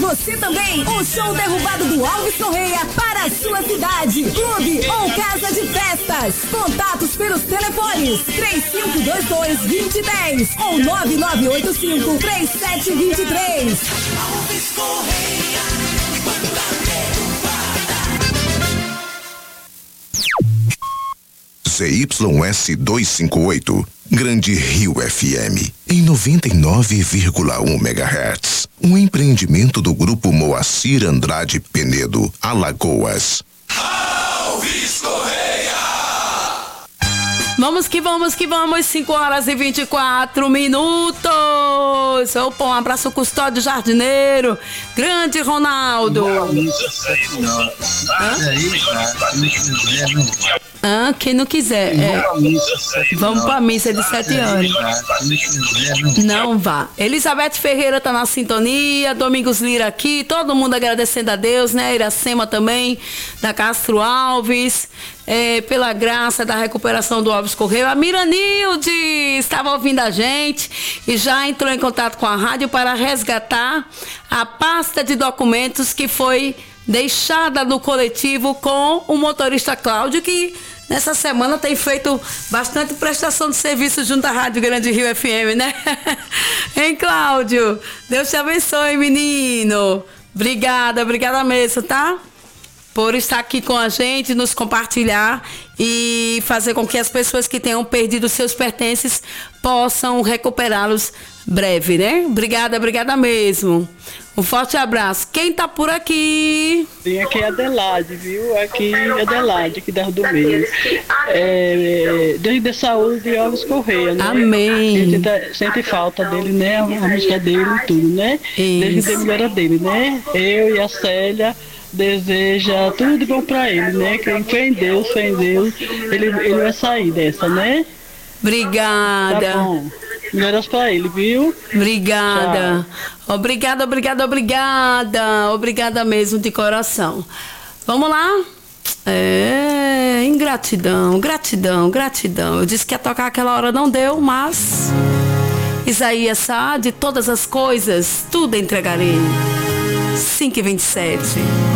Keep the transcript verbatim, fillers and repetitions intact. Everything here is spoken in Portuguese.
você também o show derrubado do Alves Correia para a sua cidade, clube ou casa de festas. Contatos pelos telefones três cinco dois dois, dois zero um zero ou nove nove oito cinco, três sete dois três. Alves Correia, banda derrubada. Z Y S duzentos e cinquenta e oito, Grande Rio F M, em noventa e nove vírgula um megahertz. Um empreendimento do Grupo Moacir Andrade Penedo, Alagoas. Alves Correia. Vamos que vamos que vamos, cinco horas e vinte e quatro minutos. Opa, um abraço custódio jardineiro, grande Ronaldo. Ah, quem não quiser. É. Vamos pra missa de sete anos. Não vá. Elizabeth Ferreira tá na sintonia, Domingos Lira aqui, todo mundo agradecendo a Deus, né? Iracema também, da Castro Alves. É, pela graça da recuperação do Alves Correia. A Miranilde estava ouvindo a gente e já entrou em contato com a rádio para resgatar a pasta de documentos que foi deixada no coletivo com o motorista Cláudio, que nessa semana tem feito bastante prestação de serviço junto à Rádio Grande Rio F M, né? Hein, Cláudio? Deus te abençoe, menino. Obrigada, obrigada mesmo, tá? Por estar aqui com a gente, nos compartilhar e fazer com que as pessoas que tenham perdido seus pertences possam recuperá-los breve, né? Obrigada, obrigada mesmo. Um forte abraço. Quem tá por aqui? Sim, aqui é Adelaide, viu? Aqui é Adelaide, aqui da do meio. É, Deus dê saúde e Alves Correia, né? Amém. A gente tá, sente falta dele, né? A música dele e tudo, né? Deus dê melhora dele, né? Eu e a Célia deseja tudo de bom pra ele, né? Quem fé em Deus, fé em Deus, ele, ele vai sair dessa, né? Obrigada. Tá bom. Melhoras pra ele, viu? Obrigada. Tchau. Obrigada, obrigada, obrigada. Obrigada mesmo, de coração. Vamos lá? É, ingratidão, gratidão, gratidão. Eu disse que ia tocar aquela hora, não deu, mas Isaías Sá, de todas as coisas, tudo entregarei. cinco e vinte e sete.